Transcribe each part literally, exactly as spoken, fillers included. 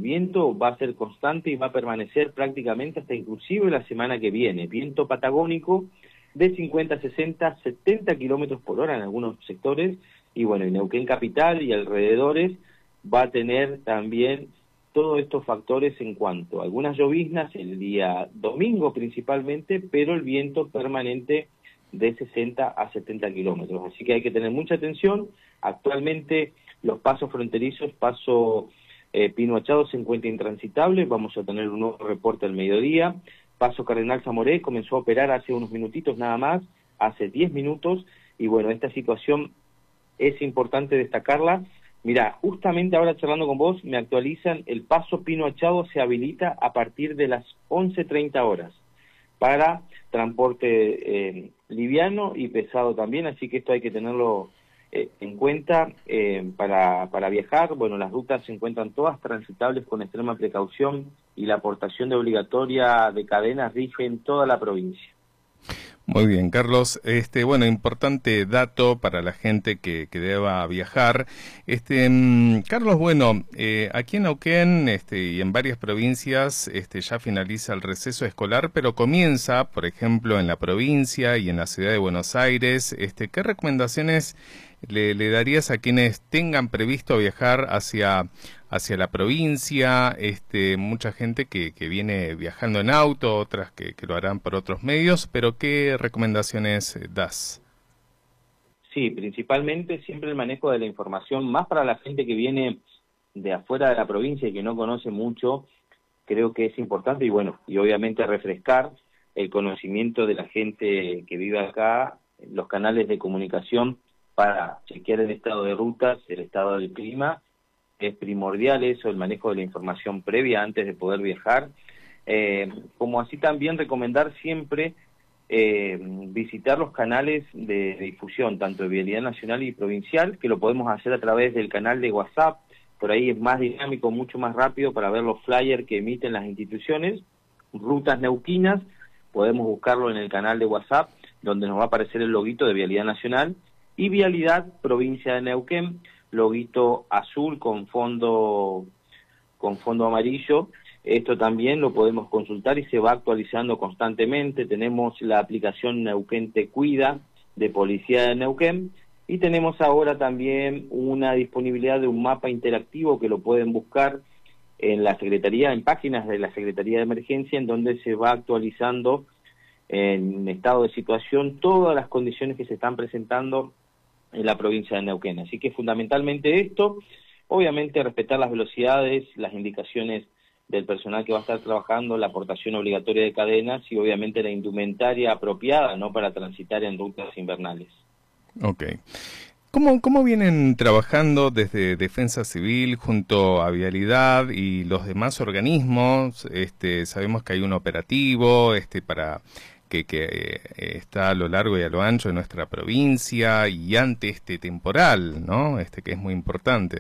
viento va a ser constante y va a permanecer prácticamente hasta inclusive la semana que viene. Viento patagónico de cincuenta, sesenta, setenta kilómetros por hora en algunos sectores, y bueno, en Neuquén capital y alrededores va a tener también todos estos factores en cuanto a algunas lloviznas el día domingo principalmente, pero el viento permanente de sesenta a setenta kilómetros. Así que hay que tener mucha atención. Actualmente los pasos fronterizos, paso eh, Pino Achado se encuentra intransitable, vamos a tener un nuevo reporte al mediodía. Paso Cardenal Zamoré comenzó a operar hace unos minutitos nada más, hace diez minutos, y bueno, esta situación es importante destacarla. Mirá, justamente ahora charlando con vos, me actualizan, el paso Pino Achado se habilita a partir de las once treinta horas para transporte eh, liviano y pesado también, así que esto hay que tenerlo eh, en cuenta eh, para, para viajar. Bueno, las rutas se encuentran todas transitables con extrema precaución y la aportación de obligatoria de cadenas rige en toda la provincia. Muy bien, Carlos. Este, bueno, importante dato para la gente que, que deba viajar. Este, mmm, Carlos, bueno, eh, aquí en Neuquén, este, y en varias provincias, este, ya finaliza el receso escolar, pero comienza, por ejemplo, en la provincia y en la ciudad de Buenos Aires. Este, ¿qué recomendaciones le, le darías a quienes tengan previsto viajar hacia hacia la provincia? Este, mucha gente que, que viene viajando en auto, otras que, que lo harán por otros medios, pero ¿qué recomendaciones das? Sí, principalmente siempre el manejo de la información, más para la gente que viene de afuera de la provincia y que no conoce mucho, creo que es importante, y bueno, y obviamente refrescar el conocimiento de la gente que vive acá, los canales de comunicación para chequear el estado de rutas, el estado del clima. Es primordial eso, el manejo de la información previa antes de poder viajar, eh, como así también recomendar siempre eh, visitar los canales de, de difusión, tanto de Vialidad Nacional y Provincial, que lo podemos hacer a través del canal de WhatsApp. Por ahí es más dinámico, mucho más rápido para ver los flyers que emiten las instituciones. Rutas neuquinas, podemos buscarlo en el canal de WhatsApp, donde nos va a aparecer el loguito de Vialidad Nacional, y Vialidad Provincia de Neuquén, loguito azul con fondo con fondo amarillo. Esto también lo podemos consultar y se va actualizando constantemente. Tenemos la aplicación Neuquén Te Cuida de Policía de Neuquén, y tenemos ahora también una disponibilidad de un mapa interactivo que lo pueden buscar en la Secretaría, en páginas de la Secretaría de Emergencia, en donde se va actualizando en estado de situación todas las condiciones que se están presentando en la provincia de Neuquén. Así que fundamentalmente esto, obviamente respetar las velocidades, las indicaciones del personal que va a estar trabajando, la aportación obligatoria de cadenas y obviamente la indumentaria apropiada, ¿no?, para transitar en rutas invernales. Ok. ¿Cómo, cómo vienen trabajando desde Defensa Civil junto a Vialidad y los demás organismos? Este, sabemos que hay un operativo este, para que, que eh, está a lo largo y a lo ancho de nuestra provincia y ante este temporal, ¿no? Este que es muy importante.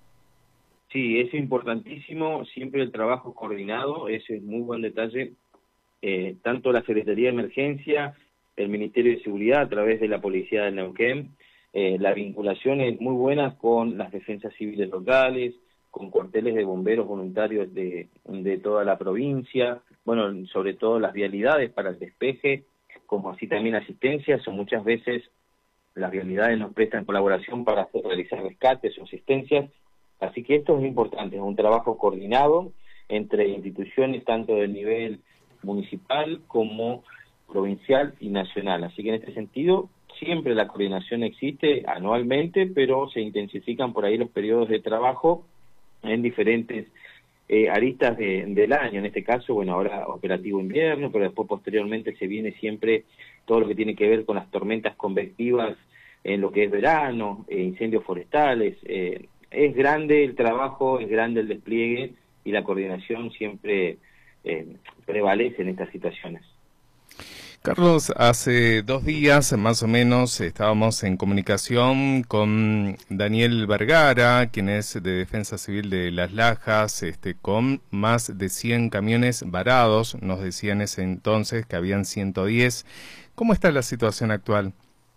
Sí, es importantísimo siempre el trabajo coordinado, ese es muy buen detalle. Eh, tanto la Secretaría de Emergencia, el Ministerio de Seguridad a través de la Policía de Neuquén, eh, la vinculación es muy buena con las defensas civiles locales, con cuarteles de bomberos voluntarios de, de toda la provincia, bueno, sobre todo las vialidades para el despeje, como así también asistencias, o muchas veces las vialidades nos prestan colaboración para hacer, realizar rescates o asistencias. Así que esto es importante, es un trabajo coordinado entre instituciones tanto del nivel municipal como provincial y nacional. Así que en este sentido siempre la coordinación existe anualmente, pero se intensifican por ahí los periodos de trabajo en diferentes eh, aristas de, del año. En este caso, bueno, ahora operativo invierno, pero después posteriormente se viene siempre todo lo que tiene que ver con las tormentas convectivas en lo que es verano, eh, incendios forestales. Eh, es grande el trabajo, es grande el despliegue y la coordinación siempre eh, prevalece en estas situaciones. Carlos, hace dos días más o menos estábamos en comunicación con Daniel Vergara, quien es de Defensa Civil de Las Lajas, este, con más de cien camiones varados. Nos decía en ese entonces que habían ciento diez. ¿Cómo está la situación actual?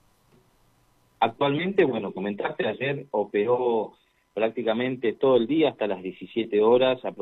Actualmente, bueno, comentarte, ayer operó prácticamente todo el día hasta las diecisiete horas,